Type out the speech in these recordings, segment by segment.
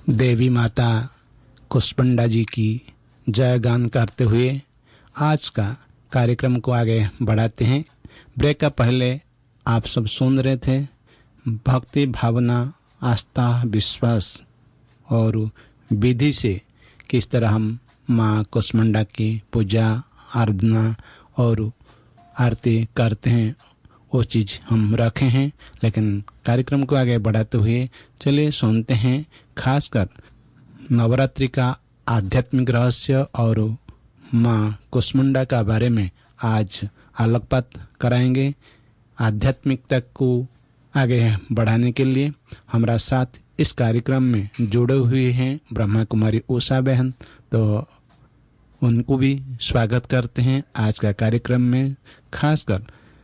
देवी माता कुष्मांडा जी की जय गान करते हुए आज का कार्यक्रम को आगे बढ़ाते हैं। ब्रेक का पहले आप सब सुन रहे थे भक्ति भावना आस्था विश्वास और विधि से किस तरह हम माँ कुष्मांडा की पूजा आराधना और आरती करते हैं, वो चीज़ हम रखे हैं। लेकिन कार्यक्रम को आगे बढ़ाते हुए चलिए सुनते हैं खासकर नवरात्रि का आध्यात्मिक रहस्य और माँ कुष्मांडा का बारे में आज आलोकपात कराएंगे। आध्यात्मिकता को आगे बढ़ाने के लिए हमारा साथ इस कार्यक्रम में जुड़े हुए हैं ब्रह्मा कुमारी उषा बहन, तो उनको भी स्वागत करते हैं आज का कार्यक्रम में। खासकर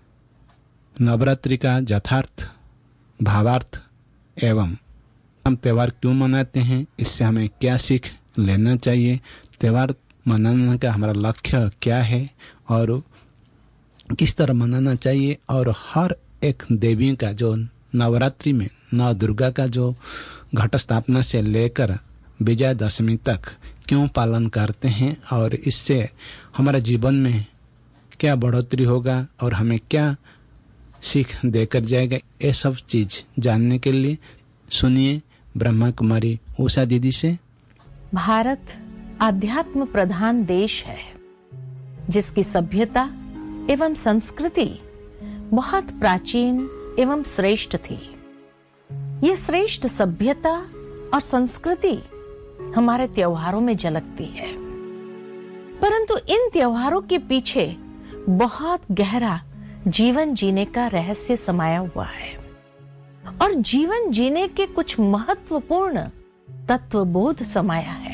नवरात्रि का यथार्थ भावार्थ एवं हम त्यौहार क्यों मनाते हैं, इससे हमें क्या सीख लेना चाहिए, त्यौहार मनाने का हमारा लक्ष्य क्या है और किस तरह मनाना चाहिए, और हर एक देवी का जो नवरात्रि में नौ दुर्गा का जो घट स्थापना से लेकर विजयादशमी तक क्यों पालन करते हैं और इससे हमारा जीवन में क्या बढ़ोतरी होगा और हमें क्या सीख देकर जाएगा, ये सब चीज जानने के लिए सुनिए ब्रह्मा कुमारी उषा दीदी से। भारत आध्यात्म प्रधान देश है जिसकी सभ्यता एवं संस्कृति बहुत प्राचीन एवं श्रेष्ठ थी। ये श्रेष्ठ सभ्यता और संस्कृति हमारे त्योहारों में झलकती है, परंतु इन त्योहारों के पीछे बहुत गहरा जीवन जीने का रहस्य समाया हुआ है और जीवन जीने के कुछ महत्वपूर्ण तत्वबोध समाया है।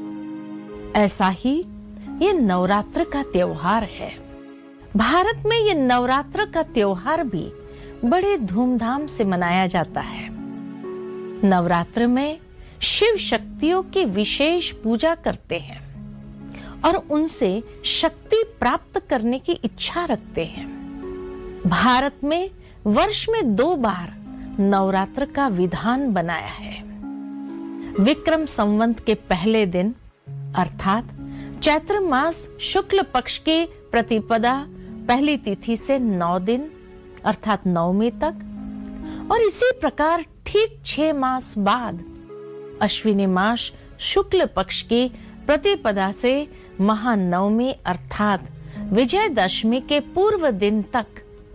ऐसा ही ये नवरात्र का त्योहार है। भारत में ये नवरात्र का त्योहार भी बड़े धूमधाम से मनाया जाता है। नवरात्र में शिव शक्तियों की विशेष पूजा करते हैं और उनसे शक्ति प्राप्त करने की इच्छा रखते हैं। भारत में वर्ष में 2 बार नवरात्र का विधान बनाया है। विक्रम संवत के पहले दिन अर्थात चैत्र मास शुक्ल पक्ष की प्रतिपदा पहली तिथि से 9 दिन अर्थात नवमी तक, और इसी प्रकार ठीक 6 मास बाद अश्विनी मास शुक्ल पक्ष की प्रतिपदा से महानवमी अर्थात विजयदशमी के पूर्व दिन तक।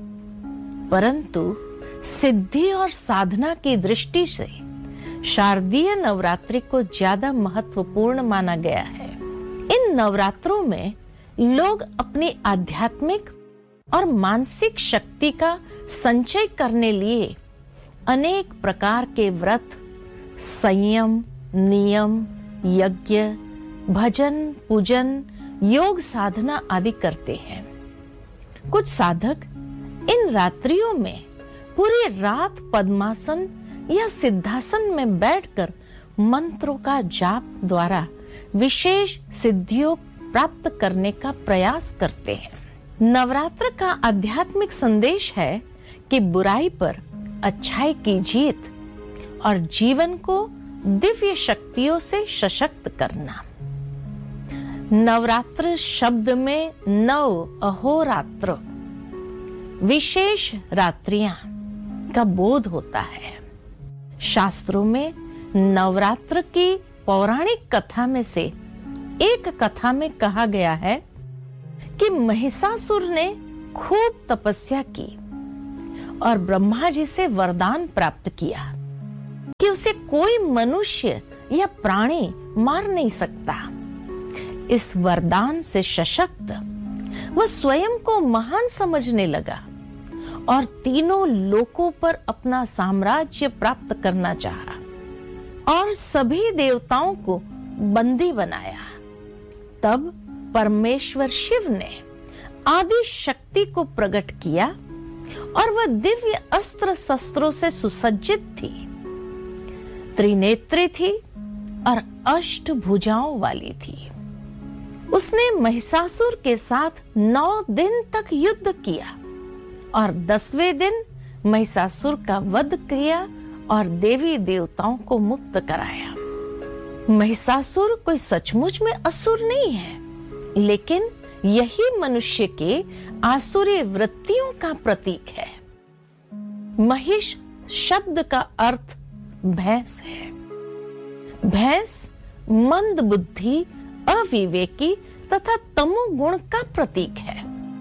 परंतु सिद्धि और साधना की दृष्टि से शारदीय नवरात्रि को ज्यादा महत्वपूर्ण माना गया है। इन नवरात्रों में लोग अपनी आध्यात्मिक और मानसिक शक्ति का संचय करने लिए अनेक प्रकार के व्रत, संयम, नियम, यज्ञ, भजन, पूजन, योग साधना आदि करते हैं। कुछ साधक इन रात्रियों में पूरी रात पद्मासन या सिद्धासन में बैठकर मंत्रों का जाप द्वारा विशेष सिद्धियों प्राप्त करने का प्रयास करते हैं। नवरात्र का आध्यात्मिक संदेश है कि बुराई पर अच्छाई की जीत और जीवन को दिव्य शक्तियों से सशक्त करना। नवरात्र शब्द में नव अहोरात्र विशेष रात्रियां का बोध होता है। शास्त्रों में नवरात्र की पौराणिक कथा में से एक कथा में कहा गया है कि महिषासुर ने खूब तपस्या की और ब्रह्मा जी से वरदान प्राप्त किया कि उसे कोई मनुष्य या प्राणी मार नहीं सकता। इस वरदान से सशक्त वह स्वयं को महान समझने लगा और तीनों लोकों पर अपना साम्राज्य प्राप्त करना चाहा और सभी देवताओं को बंदी बनाया। तब परमेश्वर शिव ने आदि शक्ति को प्रकट किया और वह दिव्य अस्त्र शस्त्रों से सुसज्जित थी, त्रिनेत्री थी और 8 भुजाओं वाली थी। उसने महिषासुर के साथ 9 दिन तक युद्ध किया और 10वें दिन महिषासुर का वध किया और देवी देवताओं को मुक्त कराया। महिषासुर कोई सचमुच में असुर नहीं है, लेकिन यही मनुष्य के आसुरी वृत्तियों का प्रतीक है। महिष शब्द का अर्थ भैंस है। भैंस मंद बुद्धि, अविवेकी तथा तमोगुण का प्रतीक है।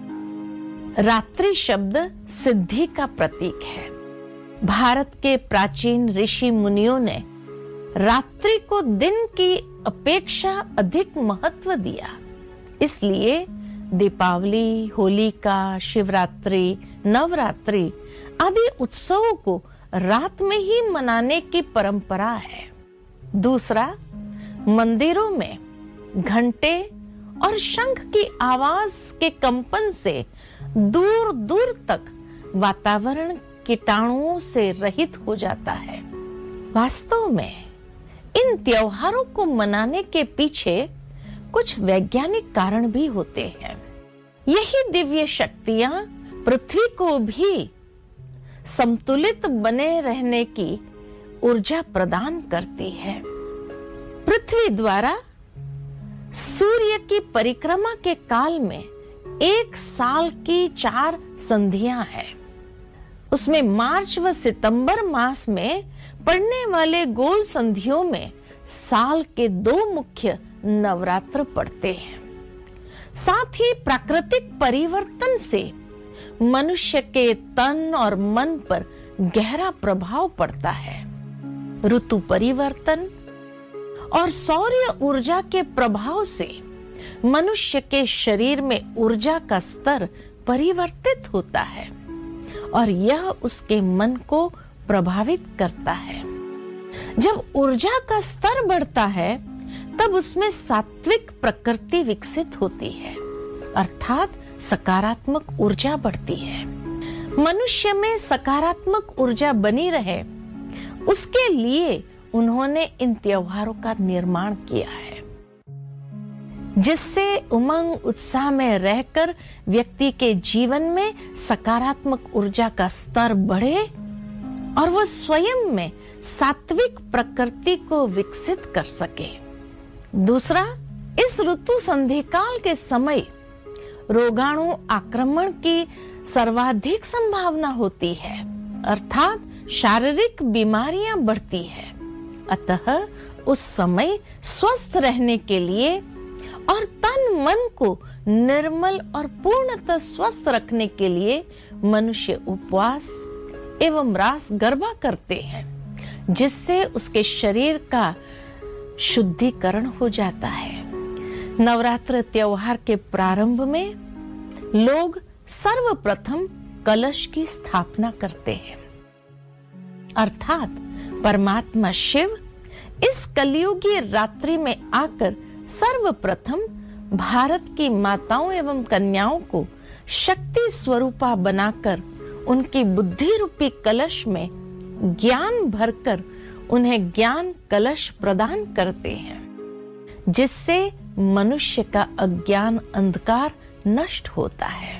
रात्रि शब्द सिद्धि का प्रतीक है। भारत के प्राचीन ऋषि मुनियों ने रात्रि को दिन की अपेक्षा अधिक महत्व दिया। इसलिए दीपावली, होलिका, शिवरात्रि, नवरात्रि आदि उत्सवों को रात में ही मनाने की परंपरा है। दूसरा, मंदिरों में घंटे और शंख की आवाज के कंपन से दूर दूर तक वातावरण कीटाणुओं से रहित हो जाता है। वास्तव में इन त्योहारों को मनाने के पीछे कुछ वैज्ञानिक कारण भी होते हैं। यही दिव्य शक्तियां पृथ्वी को भी संतुलित बने रहने की ऊर्जा प्रदान करती है। पृथ्वी द्वारा सूर्य की परिक्रमा के काल में एक साल की 4 संधियां हैं। उसमें मार्च व सितंबर मास में पड़ने वाले गोल संधियों में साल के 2 मुख्य नवरात्र पड़ते हैं। साथ ही प्राकृतिक परिवर्तन से मनुष्य के तन और मन पर गहरा प्रभाव पड़ता है। ऋतु परिवर्तन और सौर्य ऊर्जा के प्रभाव से मनुष्य के शरीर में ऊर्जा का स्तर परिवर्तित होता है और यह उसके मन को प्रभावित करता है। जब ऊर्जा का स्तर बढ़ता है तब उसमें सात्विक प्रकृति विकसित होती है, अर्थात सकारात्मक ऊर्जा बढ़ती है। मनुष्य में सकारात्मक ऊर्जा बनी रहे, उसके लिए उन्होंने इन त्योहारों का निर्माण किया है, जिससे उमंग उत्साह में रहकर व्यक्ति के जीवन में सकारात्मक ऊर्जा का स्तर बढ़े और वह स्वयं में सात्विक प्रकृति को विकसित कर सके। दूसरा, इस ऋतु संधि काल के समय रोगाणु आक्रमण की सर्वाधिक संभावना होती है, अर्थात शारीरिक बीमारियां बढ़ती है। अतः उस समय स्वस्थ रहने के लिए और तन मन को निर्मल और पूर्णतः स्वस्थ रखने के लिए मनुष्य उपवास एवं रास गरबा करते हैं, जिससे उसके शरीर का शुद्धिकरण हो जाता है। नवरात्र त्योहार के प्रारंभ में लोग सर्वप्रथम कलश की स्थापना करते हैं, अर्थात परमात्मा शिव इस कलियुगी रात्रि में आकर सर्वप्रथम भारत की माताओं एवं कन्याओं को शक्ति स्वरूपा बनाकर उनकी बुद्धि रूपी कलश में ज्ञान भरकर उन्हें ज्ञान कलश प्रदान करते हैं, जिससे मनुष्य का अज्ञान अंधकार नष्ट होता है।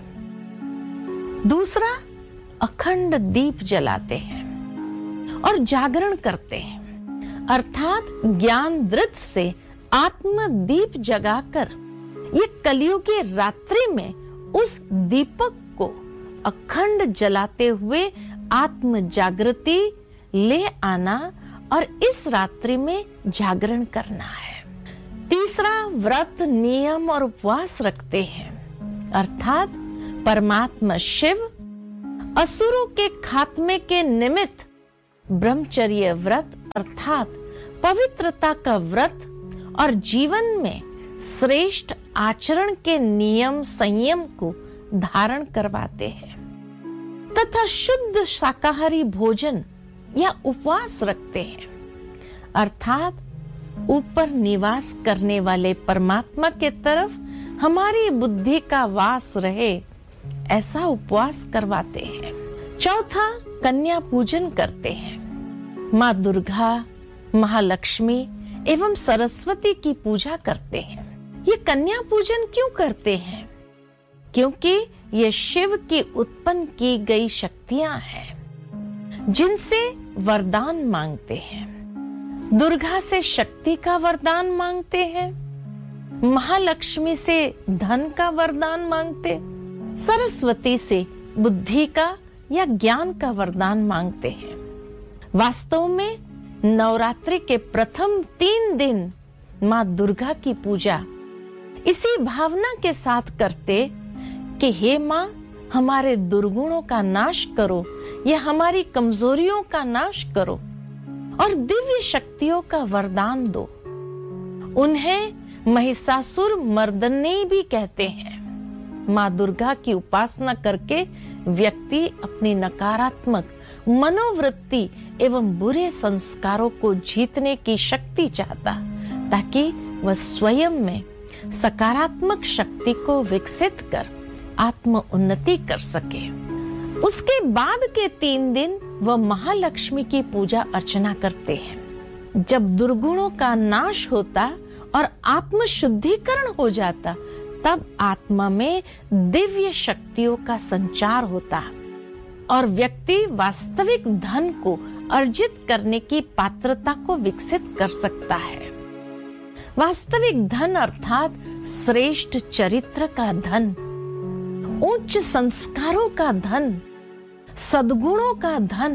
दूसरा, अखंड दीप जलाते हैं और जागरण करते हैं, अर्थात ज्ञान दृत से आत्म दीप जगाकर ये कलियुगी रात्रि में उस दीपक को अखंड जलाते हुए आत्म जागृति ले आना और इस रात्रि में जागरण करना है। तीसरा, व्रत, नियम और उपवास रखते हैं, अर्थात परमात्मा शिव असुरों के खात्मे के निमित्त ब्रह्मचर्य व्रत अर्थात पवित्रता का व्रत और जीवन में श्रेष्ठ आचरण के नियम संयम को धारण करवाते हैं तथा शुद्ध शाकाहारी भोजन या उपवास रखते हैं, अर्थात ऊपर निवास करने वाले परमात्मा के तरफ हमारी बुद्धि का वास रहे, ऐसा उपवास करवाते हैं। चौथा, कन्या पूजन करते हैं। माँ दुर्गा, महालक्ष्मी एवं सरस्वती की पूजा करते हैं। ये कन्या पूजन क्यों करते हैं? क्योंकि ये शिव की उत्पन्न की गई शक्तियां हैं, जिनसे वरदान मांगते हैं। दुर्गा से शक्ति का वरदान मांगते हैं, महालक्ष्मी से धन का वरदान मांगते, सरस्वती से बुद्धि का या ज्ञान का वरदान मांगते हैं। वास्तव में नवरात्रि के प्रथम 3 दिन माँ दुर्गा की पूजा इसी भावना के साथ करते कि हे माँ, हमारे दुर्गुणों का नाश करो या हमारी कमजोरियों का नाश करो और दिव्य शक्तियों का वरदान दो। उन्हें महिषासुर मर्दनी भी कहते हैं। माँ दुर्गा की उपासना करके व्यक्ति अपनी नकारात्मक मनोवृत्ति एवं बुरे संस्कारों को जीतने की शक्ति चाहता, ताकि वह स्वयं में सकारात्मक शक्ति को विकसित कर आत्म उन्नति कर सके। उसके बाद के 3 दिन वह महालक्ष्मी की पूजा अर्चना करते हैं। जब दुर्गुणों का नाश होता और आत्म शुद्धिकरण हो जाता, तब आत्मा में दिव्य शक्तियों का संचार होता और व्यक्ति वास्तविक धन को अर्जित करने की पात्रता को विकसित कर सकता है। वास्तविक धन अर्थात श्रेष्ठ चरित्र का धन, उच्च संस्कारों का धन, सद्गुणों का धन।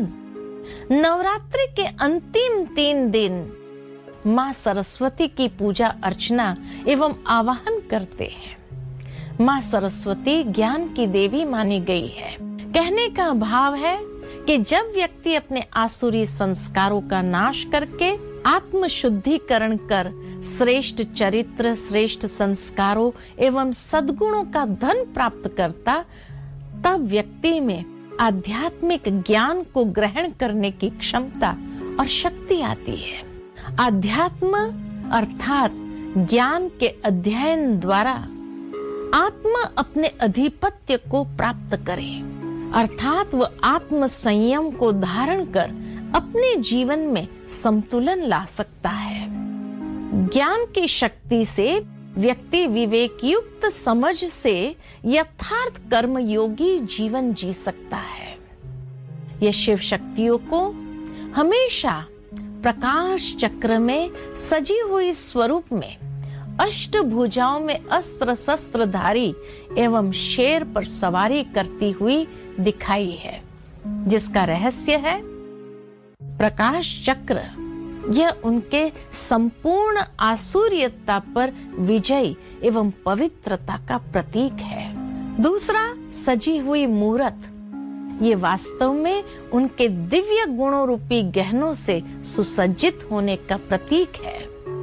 नवरात्रि के अंतिम 3 दिन माँ सरस्वती की पूजा अर्चना एवं आवाहन करते हैं। माँ सरस्वती ज्ञान की देवी मानी गई है। कहने का भाव है कि जब व्यक्ति अपने आसुरी संस्कारों का नाश करके आत्म शुद्धिकरण कर श्रेष्ठ चरित्र, श्रेष्ठ संस्कारों एवं सद्गुणों का धन प्राप्त करता, तब व्यक्ति में आध्यात्मिक ज्ञान को ग्रहण करने की क्षमता और शक्ति आती है। आध्यात्म अर्थात ज्ञान के अध्ययन द्वारा आत्मा अपने अधिपत्य को प्राप्त करे, अर्थात वह आत्म संयम को धारण कर अपने जीवन में संतुलन ला सकता है। ज्ञान की शक्ति से व्यक्ति विवेक युक्त समझ से यथार्थ कर्म योगी जीवन जी सकता है। यह शिव शक्तियों को हमेशा प्रकाश चक्र में सजी हुई स्वरूप में अष्टभुजाओं में अस्त्र शस्त्रधारी एवं शेर पर सवारी करती हुई दिखाई है, जिसका रहस्य है प्रकाश चक्र। यह उनके संपूर्ण आसुरियता पर विजय एवं पवित्रता का प्रतीक है। दूसरा, सजी हुई मूरत, ये वास्तव में उनके दिव्य गुणों रूपी गहनों से सुसज्जित होने का प्रतीक है।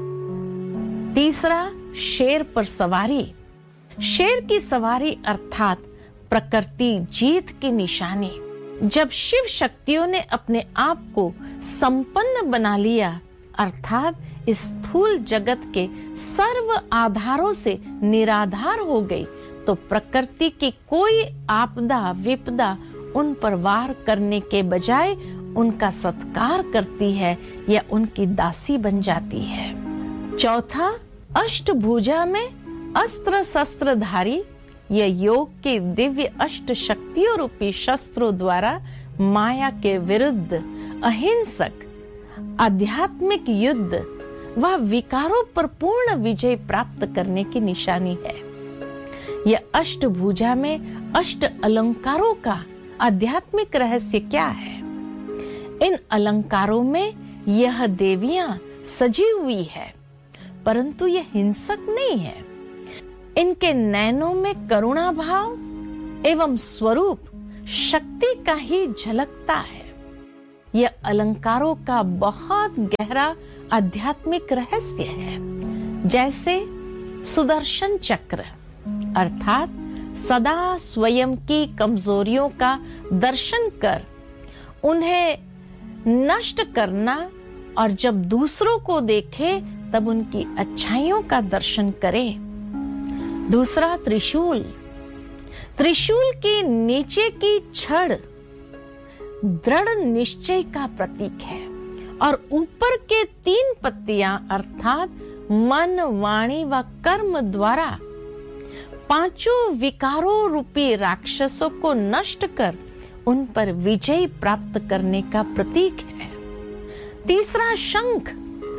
तीसरा, शेर पर सवारी। शेर की सवारी अर्थात प्रकृति जीत की निशानी। जब शिव शक्तियों ने अपने आप को संपन्न बना लिया, अर्थात इस स्थूल जगत के सर्व आधारों से निराधार हो गई, तो प्रकृति की कोई आपदा विपदा उन पर वार करने के बजाय उनका सत्कार करती है या उनकी दासी बन जाती है। चौथा, अष्टभुजा में अस्त्र शस्त्रधारी। यह योग के दिव्य अष्ट शक्तियों रूपी शस्त्रों द्वारा माया के विरुद्ध अहिंसक आध्यात्मिक युद्ध व विकारों पर पूर्ण विजय प्राप्त करने की निशानी है। यह अष्टभुजा में अष्ट अलंकारों का आध्यात्मिक रहस्य क्या है? इन अलंकारों में यह देवियां सजी हुई है, परंतु यह हिंसक नहीं है। इनके नैनों में करुणा भाव एवं स्वरूप शक्ति का ही झलकता है। यह अलंकारों का बहुत गहरा आध्यात्मिक रहस्य है। जैसे सुदर्शन चक्र अर्थात सदा स्वयं की कमजोरियों का दर्शन कर उन्हें नष्ट करना, और जब दूसरों को देखे तब उनकी अच्छाइयों का दर्शन करे। दूसरा, त्रिशूल। त्रिशूल के नीचे की छड़ दृढ़ निश्चय का प्रतीक है और ऊपर के 3 पत्तियां अर्थात मन, वाणी व कर्म द्वारा 5 विकारों रूपी राक्षसों को नष्ट कर उन पर विजय प्राप्त करने का प्रतीक है। तीसरा, शंख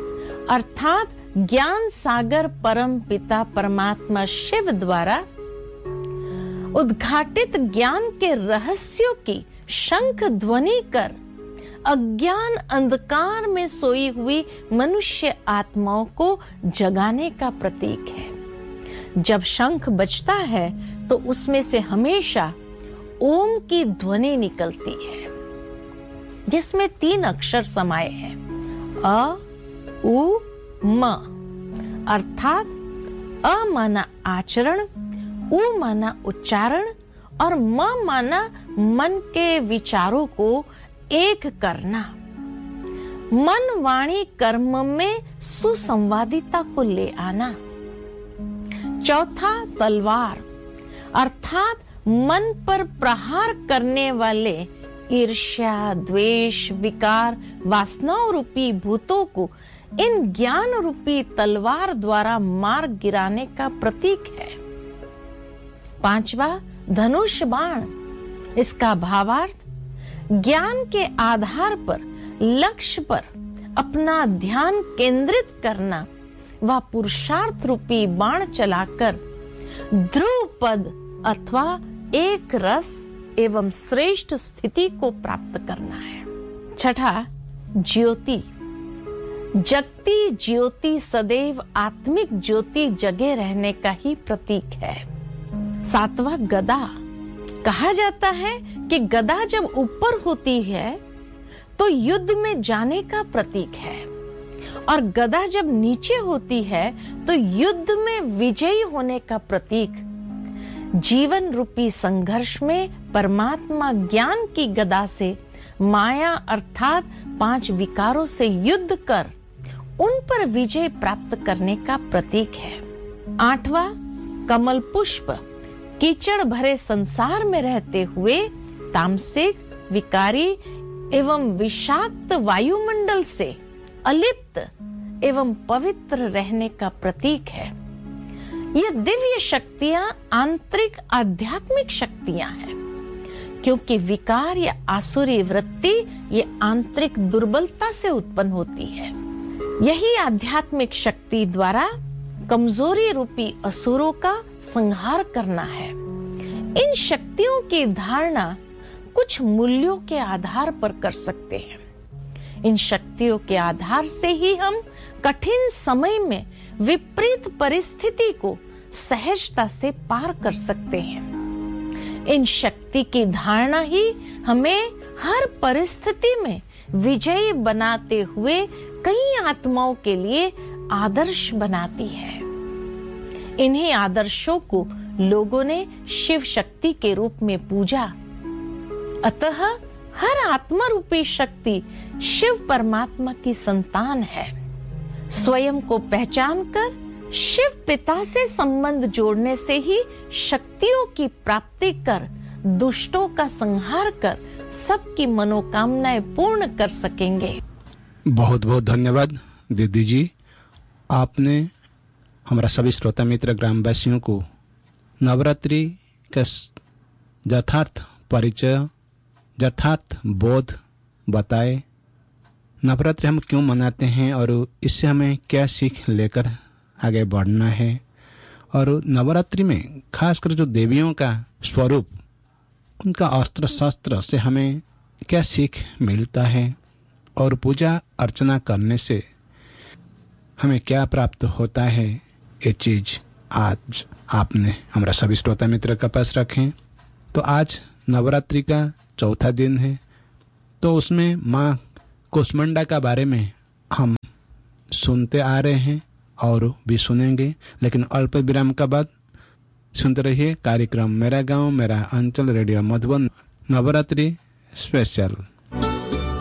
अर्थात ज्ञान सागर परम पिता परमात्मा शिव द्वारा उद्घाटित ज्ञान के रहस्यों की शंख ध्वनि कर अज्ञान अंधकार में सोई हुई मनुष्य आत्माओं को जगाने का प्रतीक है। जब शंख बजता है तो उसमें से हमेशा ओम की ध्वनि निकलती है, जिसमें 3 अक्षर समाये हैं, अ, उ, म। अर्थात अ माना आचरण, उ माना उच्चारण और म माना मन के विचारों को एक करना। मन वाणी कर्म में सुसंवादिता को ले आना। चौथा तलवार, अर्थात मन पर प्रहार करने वाले ईर्ष्या, द्वेष, विकार, वासनाओं रूपी भूतों को इन ज्ञान रूपी तलवार द्वारा मार गिराने का प्रतीक है। 5वां धनुष बाण, इसका भावार्थ ज्ञान के आधार पर लक्ष्य पर अपना ध्यान केंद्रित करना व पुरुषार्थ रूपी बाण चलाकर ध्रुव पद अथवा एक रस एवं श्रेष्ठ स्थिति को प्राप्त करना है। 6, ज्योति। जगती ज्योति सदैव आत्मिक ज्योति जगे रहने का ही प्रतीक है। 7वां गदा। कहा जाता है कि गदा जब ऊपर होती है तो युद्ध में जाने का प्रतीक है और गदा जब नीचे होती है तो युद्ध में विजयी होने का प्रतीक। जीवन रूपी संघर्ष में परमात्मा ज्ञान की गदा से माया अर्थात 5 विकारों से युद्ध कर उन पर विजय प्राप्त करने का प्रतीक है। 8वां कमल पुष्प। कीचड़ भरे संसार में रहते हुए तामसिक, विकारी एवं विषाक्त वायुमंडल से अलिप्त एवं पवित्र रहने का प्रतीक है। ये दिव्य शक्तियां आंतरिक आध्यात्मिक शक्तियां हैं, क्योंकि विकार या आसुरी वृत्ति ये आंतरिक दुर्बलता से उत्पन्न होती है। यही आध्यात्मिक शक्ति द्वारा कमजोरी रूपी असुरों का संहार करना है। इन शक्तियों की धारणा कुछ मूल्यों के आधार पर कर सकते हैं। इन शक्तियों के आधार से ही हम कठिन समय में विपरीत परिस्थिति को सहजता से पार कर सकते हैं। इन शक्ति की धारणा ही हमें हर परिस्थिति में विजयी बनाते हुए कई आत्माओं के लिए आदर्श बनाती है। इन्हीं आदर्शों को लोगों ने शिव शक्ति के रूप में पूजा। अतः हर आत्मा रूपी शक्ति शिव परमात्मा की संतान है। स्वयं को पहचानकर शिव पिता से संबंध जोड़ने से ही शक्तियों की प्राप्ति कर दुष्टों का संहार कर सबकी मनोकामनाएं पूर्ण कर सकेंगे। बहुत बहुत धन्यवाद दीदी जी। आपने हमारा सभी श्रोता मित्र ग्रामवासियों को नवरात्रि का यथार्थ परिचय, यथार्थ बोध बताए। नवरात्रि हम क्यों मनाते हैं और इससे हमें क्या सीख लेकर आगे बढ़ना है, और नवरात्रि में खासकर जो देवियों का स्वरूप, उनका अस्त्र शस्त्र से हमें क्या सीख मिलता है और पूजा अर्चना करने से हमें क्या प्राप्त होता है, ये चीज आज आपने हमारा सभी श्रोता मित्र के पास रखें। तो आज नवरात्रि का 4था दिन है, तो उसमें माँ कुष्मांडा का बारे में हम सुनते आ रहे हैं और भी सुनेंगे, लेकिन अल्प विराम का बाद सुनते रहिए कार्यक्रम मेरा गांव मेरा अंचल रेडियो मधुबन नवरात्रि स्पेशल।